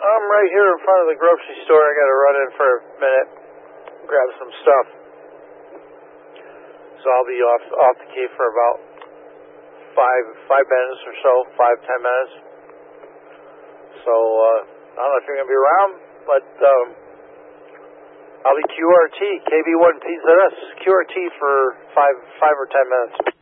I'm right here in front of the grocery store. I gotta run in for a minute, grab some stuff. So I'll be off the key for about five minutes or so, 5-10 minutes. So I don't know if you're gonna be around, but I'll be QRT, KB1PZS, QRT for 5 or 10 minutes.